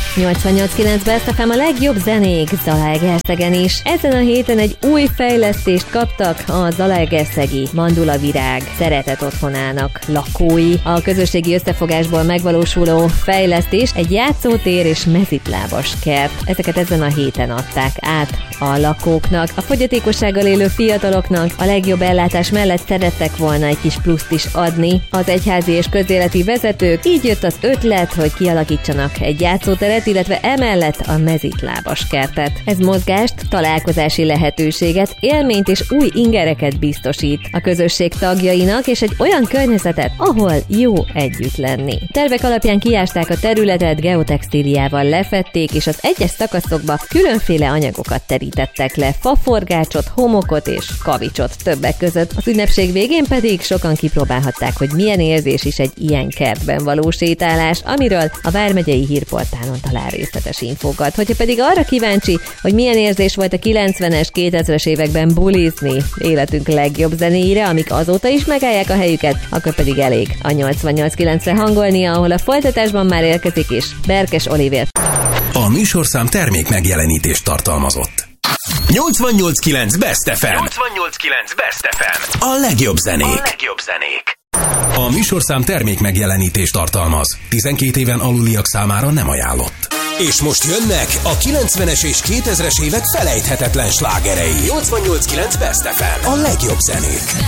88.9 Best FM, a legjobb zenék Zalaegerszegen is. Ezen a héten egy új fejlesztést kaptak a zalaegerszegi Mandulavirág szeretet otthonának lakói. A közösségi összefogásból megvalósuló fejlesztés egy játszótér és mezitlábas kert. Ezeket ezen a héten adták át a lakóknak. A fogyatékossággal élő fiataloknak a legjobb ellátás mellett szerettek volna egy kis pluszt is adni az egyházi és közéleti vezetők. Így jött az ötlet, hogy kialakítsanak egy játszóteret, illetve emellett a mezitlábas kertet. Ez mozgást, találkozási lehetőséget, élményt és új ingereket biztosít a közösség tagjainak, és egy olyan környezetet, ahol jó együtt lenni. Tervek alapján kiásták a területet, geotextíliával lefedték, és az egyes szakaszokba különféle anyagokat terítettek le, faforgácsot, homokot és kavicsot többek között. Az ünnepség végén pedig sokan kipróbálhatták, hogy milyen érzés is egy ilyen kertben való sétálás, amiről a Vármegyei Hírportálon talál részletes infókat. Hogyha pedig arra kíváncsi, hogy milyen érzés volt a 90-es, 2000-es években bulizni életünk legjobb zenéire, amik azóta is megállják a helyüket, akkor pedig elég a 88.9-re hangolnia, ahol a folytatásban már érkezik is Berkes Olivér. A műsorszám termék megjelenítést tartalmazott. 88.9 Best FM. 88.9 Best FM. A legjobb zenék. A műsorszám termék megjelenítést tartalmaz. 12 éven aluliak számára nem ajánlott. És most jönnek a 90-es és 2000-es évek felejthetetlen slágerei. 88.9 Best FM. A legjobb zenék.